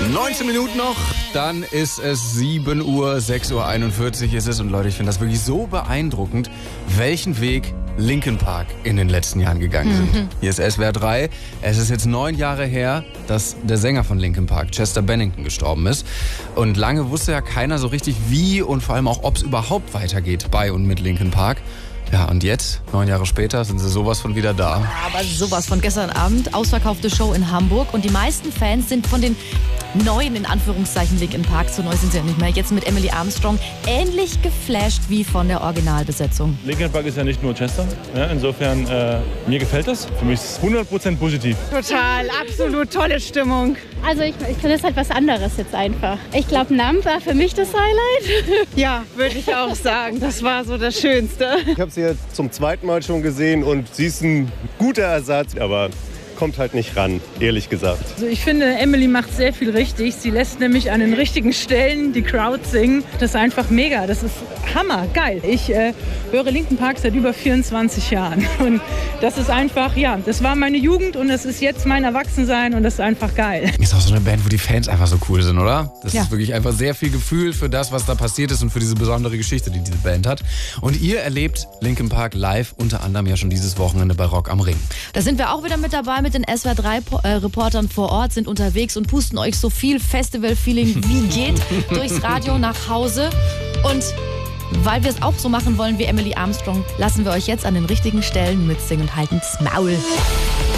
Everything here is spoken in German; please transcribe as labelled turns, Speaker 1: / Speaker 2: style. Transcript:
Speaker 1: 19 Minuten noch, dann ist es 7 Uhr, 6:41 Uhr ist es. Und Leute, ich finde das wirklich so beeindruckend, welchen Weg Linkin Park in den letzten Jahren gegangen sind. Hier ist SWR 3. Es ist jetzt 9 Jahre her, dass der Sänger von Linkin Park, Chester Bennington, gestorben ist. Und lange wusste ja keiner so richtig, wie und vor allem auch, ob es überhaupt weitergeht bei und mit Linkin Park. Ja, und jetzt, 9 Jahre später, sind sie sowas von wieder da.
Speaker 2: Aber sowas von gestern Abend, ausverkaufte Show in Hamburg. Und die meisten Fans sind von den neuen, in Anführungszeichen, Linkin Park, so neu sind sie ja nicht mehr, jetzt mit Emily Armstrong, ähnlich geflasht wie von der Originalbesetzung.
Speaker 3: Linkin Park ist ja nicht nur Chester, ja, insofern mir gefällt das. Für mich ist es 100% positiv.
Speaker 4: Total, absolut tolle Stimmung.
Speaker 5: Also ich finde es halt was anderes jetzt einfach. Ich glaube, Numb war für mich das Highlight.
Speaker 4: Ja, würde ich auch sagen. Das war so das Schönste.
Speaker 6: Ich habe sie jetzt zum zweiten Mal schon gesehen und sie ist ein guter Ersatz, aber kommt halt nicht ran, ehrlich gesagt.
Speaker 7: Also ich finde, Emily macht sehr viel richtig. Sie lässt nämlich an den richtigen Stellen die Crowd singen. Das ist einfach mega. Das ist Hammer, geil. Ich höre Linkin Park seit über 24 Jahren. Und das ist einfach, ja, das war meine Jugend und das ist jetzt mein Erwachsensein und das ist einfach geil.
Speaker 1: Ist auch so eine Band, wo die Fans einfach so cool sind, oder? Das ist wirklich einfach sehr viel Gefühl für das, was da passiert ist und für diese besondere Geschichte, die diese Band hat. Und ihr erlebt Linkin Park live, unter anderem ja schon dieses Wochenende bei Rock am Ring.
Speaker 2: Da sind wir auch wieder mit dabei mit den SWR 3 Reportern vor Ort, sind unterwegs und pusten euch so viel Festival-Feeling wie geht durchs Radio nach Hause. Und weil wir es auch so machen wollen wie Emily Armstrong, lassen wir euch jetzt an den richtigen Stellen mitsingen und halten das Maul.